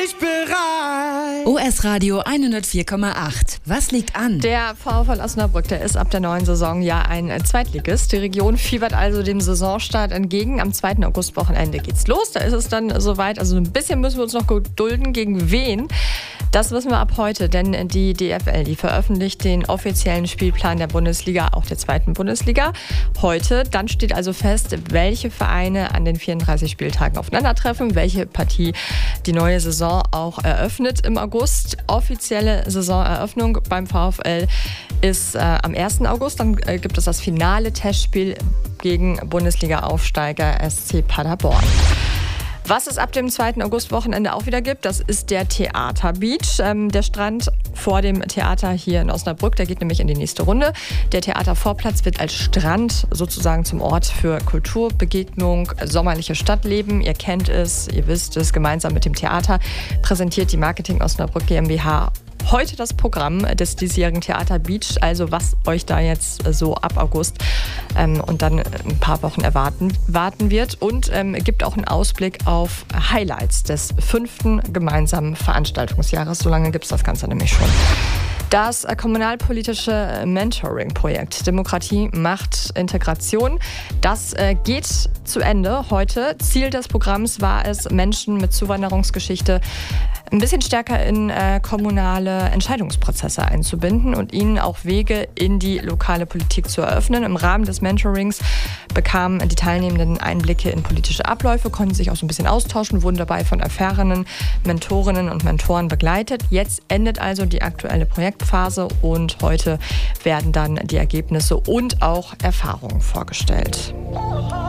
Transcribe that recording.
ich bereit. OS Radio 104,8. Was liegt an? Der VfL Osnabrück, der ist ab der neuen Saison ja ein Zweitligist. Die Region fiebert also dem Saisonstart entgegen. Am 2. August-Wochenende geht's los. Da ist es dann soweit. Also ein bisschen müssen wir uns noch gedulden. Gegen wen? Das wissen wir ab heute, denn die DFL, die veröffentlicht den offiziellen Spielplan der Bundesliga, auch der zweiten Bundesliga, heute. Dann steht also fest, welche Vereine an den 34 Spieltagen aufeinandertreffen, welche Partie die neue Saison auch eröffnet im August. Offizielle Saisoneröffnung beim VfL ist am 1. August. Dann gibt es das finale Testspiel gegen Bundesliga-Aufsteiger SC Paderborn. Was es ab dem 2. August-Wochenende auch wieder gibt, das ist der Theater Beach. Der Strand vor dem Theater hier in Osnabrück, der geht nämlich in die nächste Runde. Der Theatervorplatz wird als Strand sozusagen zum Ort für Kulturbegegnung, sommerliche Stadtleben. Ihr kennt es, ihr wisst es, gemeinsam mit dem Theater präsentiert die Marketing Osnabrück GmbH heute das Programm des diesjährigen Theater Beach, also was euch da jetzt so ab August und dann ein paar Wochen warten wird, und gibt auch einen Ausblick auf Highlights des 5. gemeinsamen Veranstaltungsjahres. So lange gibt es das Ganze nämlich schon. Das kommunalpolitische Mentoring-Projekt Demokratie macht Integration, das geht zu Ende heute. Ziel des Programms war es, Menschen mit Zuwanderungsgeschichte ein bisschen stärker in kommunale Entscheidungsprozesse einzubinden und ihnen auch Wege in die lokale Politik zu eröffnen. Im Rahmen des Mentorings bekamen die Teilnehmenden Einblicke in politische Abläufe, konnten sich auch so ein bisschen austauschen, wurden dabei von erfahrenen Mentorinnen und Mentoren begleitet. Jetzt endet also die aktuelle Projektphase und heute werden dann die Ergebnisse und auch Erfahrungen vorgestellt.